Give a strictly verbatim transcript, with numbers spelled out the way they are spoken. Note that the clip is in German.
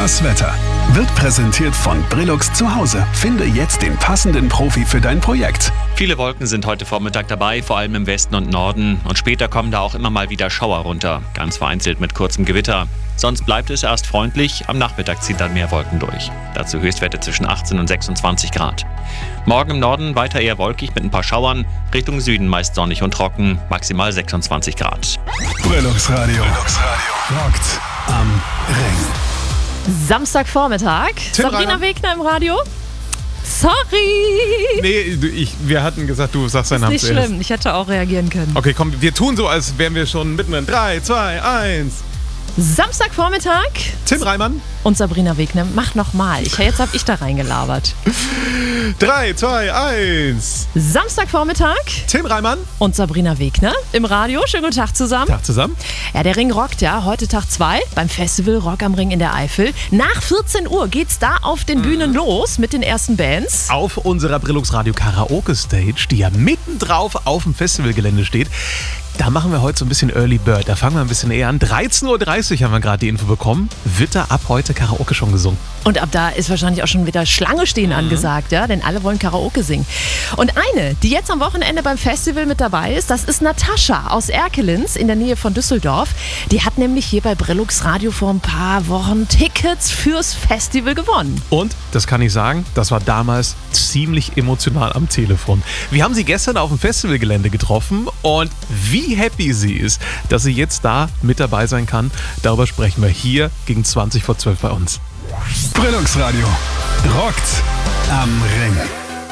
Das Wetter wird präsentiert von Brillux zu Hause. Finde jetzt den passenden Profi für dein Projekt. Viele Wolken sind heute Vormittag dabei, vor allem im Westen und Norden. Und später kommen da auch immer mal wieder Schauer runter, ganz vereinzelt mit kurzem Gewitter. Sonst bleibt es erst freundlich, am Nachmittag ziehen dann mehr Wolken durch. Dazu Höchstwerte zwischen achtzehn und sechsundzwanzig Grad. Morgen im Norden weiter eher wolkig mit ein paar Schauern, Richtung Süden meist sonnig und trocken, maximal sechsundzwanzig Grad. Brillux Radio. Brillux Radio. Rockt am Ring. Samstagvormittag. Tim Sabrina Rainer. Wegner im Radio. Sorry. Nee, du, ich, wir hatten gesagt, du sagst deinen Ist Namen nicht zuerst. schlimm, ich hätte auch reagieren können. Okay, komm, wir tun so, als wären wir schon mittendrin. drei, zwei, eins. Samstagvormittag Tim Reimann. und Sabrina Wegner. Mach nochmal. Ich, jetzt habe ich da reingelabert. drei, zwei, eins. Samstagvormittag Tim Reimann. und Sabrina Wegner im Radio. Schönen guten Tag zusammen. Tag zusammen. Ja, der Ring rockt ja. Heute Tag zwei beim Festival Rock am Ring in der Eifel. Nach vierzehn Uhr geht's da auf den Bühnen los mit den ersten Bands. Auf unserer Brillux Radio Karaoke Stage, die ja mitten drauf auf dem Festivalgelände steht. Da machen wir heute so ein bisschen Early Bird. Da fangen wir ein bisschen eher an. dreizehn Uhr dreißig haben wir gerade die Info bekommen. Wird da ab heute Karaoke schon gesungen. Und ab da ist wahrscheinlich auch schon wieder Schlange stehen angesagt, ja, denn alle wollen Karaoke singen. Und eine, die jetzt am Wochenende beim Festival mit dabei ist, das ist Natascha aus Erkelenz in der Nähe von Düsseldorf. Die hat nämlich hier bei Brillux Radio vor ein paar Wochen Tickets fürs Festival gewonnen. Und, das kann ich sagen, das war damals ziemlich emotional am Telefon. Wir haben sie gestern auf dem Festivalgelände getroffen und wie happy sie ist, dass sie jetzt da mit dabei sein kann, darüber sprechen wir hier gegen zwanzig vor zwölf bei uns. Brillux Radio. Rockt am Ring.